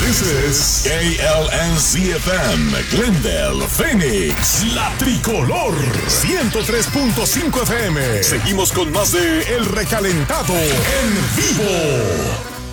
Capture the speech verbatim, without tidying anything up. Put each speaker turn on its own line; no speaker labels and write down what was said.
This is K L N Z F M, Glendale, Phoenix, La Tricolor, ciento tres punto cinco F M. Seguimos con más de El Recalentado en vivo.